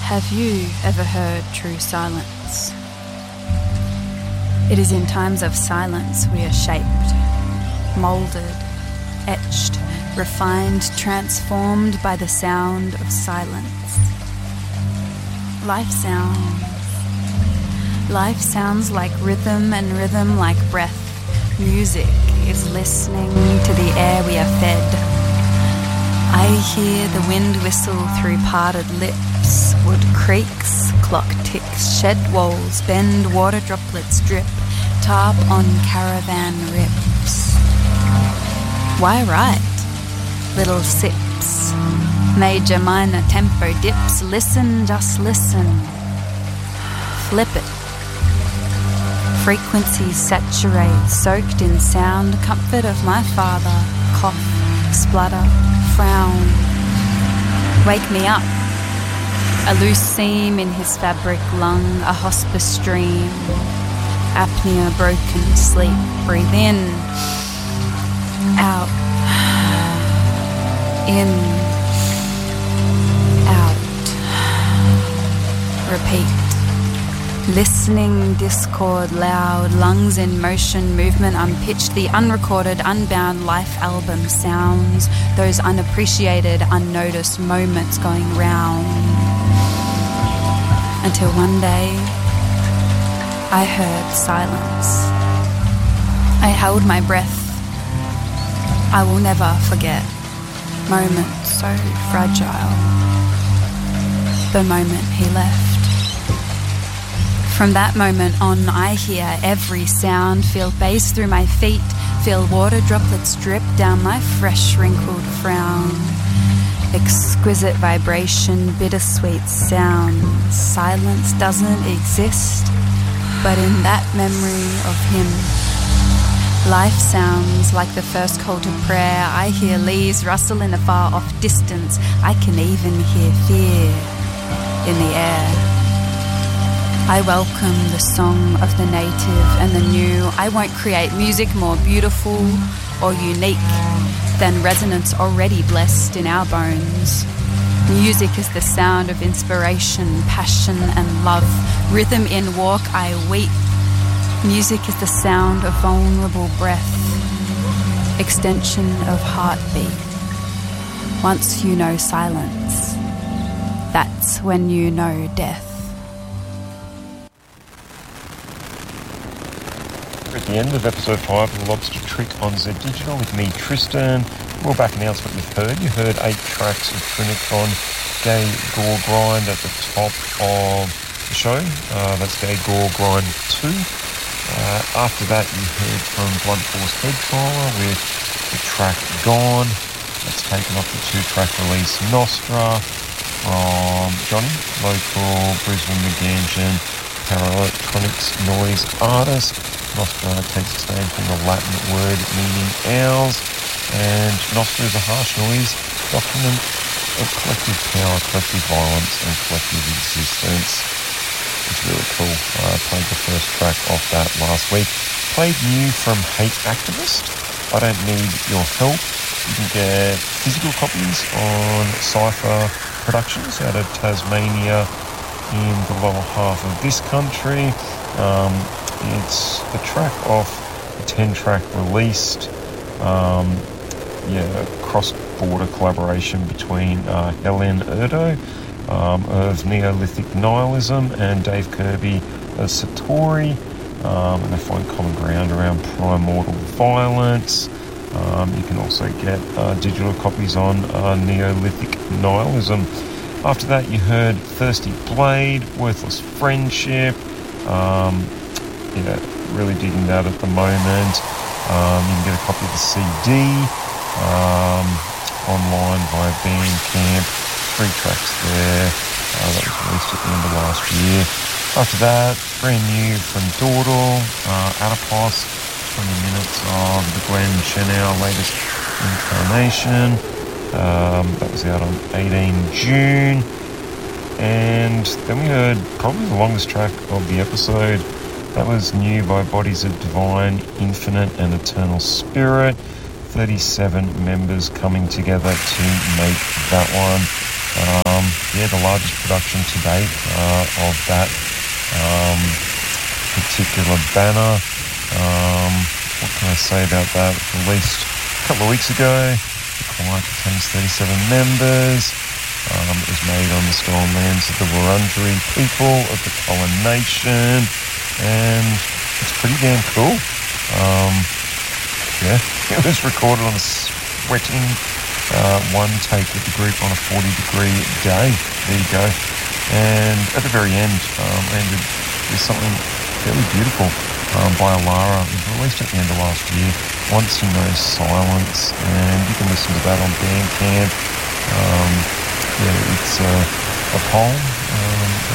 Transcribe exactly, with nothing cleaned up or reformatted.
Have you ever heard true silence? It is in times of silence we are shaped, moulded, etched, refined, transformed by the sound of silence. Life sounds. Life sounds like rhythm and rhythm like breath. Music is listening to the air we are fed. I hear the wind whistle through parted lips. Wood creaks, clock ticks, shed walls bend, water droplets drip, tarp on caravan rips. Why write? Little sips, major minor tempo dips. Listen, just listen. Flip it. Frequencies saturate, soaked in sound. Comfort of my father, cough, splutter, frown. Wake me up. A loose seam in his fabric lung, a hospice stream. Apnea, broken sleep. Breathe in, out, in, out. Repeat. Listening discord loud, lungs in motion, movement unpitched, the unrecorded, unbound life album sounds, those unappreciated, unnoticed moments going round. Until one day, I heard silence. I held my breath. I will never forget. Moments so fragile. The moment he left. From that moment on, I hear every sound, feel bass through my feet, feel water droplets drip down my fresh wrinkled frown. Exquisite vibration, bittersweet sound. Silence doesn't exist, but in that memory of him, life sounds like the first call to prayer. I hear leaves rustle in a far off distance. I can even hear fear in the air. I welcome the song of the native and the new. I won't create music more beautiful or unique than resonance already blessed in our bones. Music is the sound of inspiration, passion and love. Rhythm in walk, I weep. Music is the sound of vulnerable breath, extension of heartbeat. Once you know silence, that's when you know death. At the end of episode five of The Lobster Trick on Z Digital with me, Tristan. Well, back announcement you've heard. You heard eight tracks of Trinitron, Gay Gore Grind at the top of the show. Uh, that's Gay Gore Grind two. Uh, after that, you heard from Blunt Force Head Trialer with the track Gone. That's taken off the two-track release Nostra from Johnny, local Brisbane Meganjan Paraelectronics noise artist. Nostra takes its name from the Latin word meaning owls, and Nostra is a harsh noise document of collective power, collective violence, and collective existence. It's really cool. I uh, played the first track off that last week. Played new from Hate Activist. I Don't Need Your Help. You can get physical copies on Cypher Productions out of Tasmania in the lower half of this country. Um, It's the track off a ten-track released, um, yeah, cross-border collaboration between uh, Helen Erdo um, of Neolithic Nihilism and Dave Kirby of Satori, um, and they find common ground around primordial violence. Um, you can also get uh, digital copies on uh, Neolithic Nihilism. After that, you heard Thirsty Blade, Worthless Friendship. Um, Yeah, really digging that at the moment. Um, you can get a copy of the C D um, online via Bandcamp. Three tracks there. Uh, that was released at the end of last year. After that, brand new from Dawdle, uh, Adipos, twenty minutes of the Glenn Chenau latest incarnation. Um, that was out on eighteenth of June. And then we heard probably the longest track of the episode. That was new by Bodies of Divine, Infinite and Eternal Spirit. thirty-seven members coming together to make that one. Um, yeah, the largest production to date uh, of that um, particular banner. Um, what can I say about that? It was released a couple of weeks ago. The choir contains thirty-seven members. Um, it was made on the stolen lands of the Wurundjeri people of the Kulin Nation, and it's pretty damn cool. Um, yeah, it was recorded on a sweating uh, one take with the group on a forty degree day. There you go. And at the very end, um, ended with something fairly beautiful um, by Alara. It was released at the end of last year. Once You Know Silence, and you can listen to that on Bandcamp. Um, yeah, it's uh, a poem um,